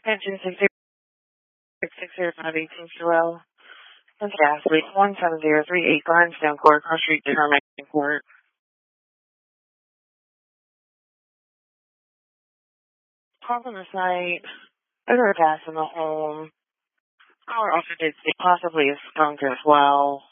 Extension 60518 Joel. That's Ashley, 17038 Grindstone Court, Cross Street, Determination Court. Call on the site. Odor of gas in the home. Our officer did see possibly a skunk as well.